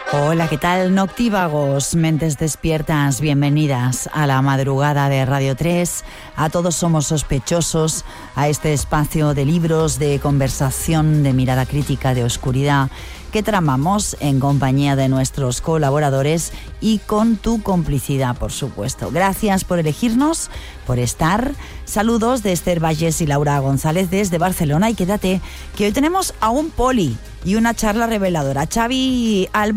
Hola, ¿qué tal, noctívagos, mentes despiertas? Bienvenidas a la madrugada de Radio 3, a Todos Somos Sospechosos, a este espacio de libros, de conversación, de mirada crítica, de oscuridad, que tramamos en compañía de nuestros colaboradores y con tu complicidad, por supuesto. Gracias por elegirnos, por estar. Saludos de Esther Valles y Laura González desde Barcelona, y quédate, que hoy tenemos a un poli y una charla reveladora. Xavi Alba